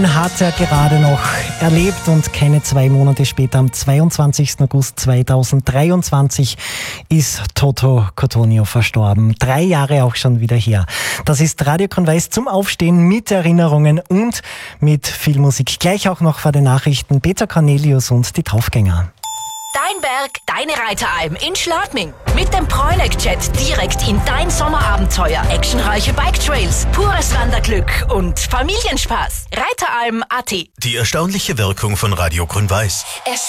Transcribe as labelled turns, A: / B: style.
A: Hat er gerade noch erlebt und keine 2 Monate später, am 22. August 2023, ist Toto Cotugno verstorben. 3 Jahre auch schon wieder her. Das ist Radio Convoys zum Aufstehen mit Erinnerungen und mit viel Musik. Gleich auch noch vor den Nachrichten Peter Cornelius und die Draufgänger.
B: Dein Berg, deine Reiteralm in Schladming. Mit dem Proilec-Jet direkt in dein Sommerabenteuer. Actionreiche Bike-Trails, pures Wanderglück und Familienspaß. Reiteralm.at.
C: Die erstaunliche Wirkung von Radio Convoys.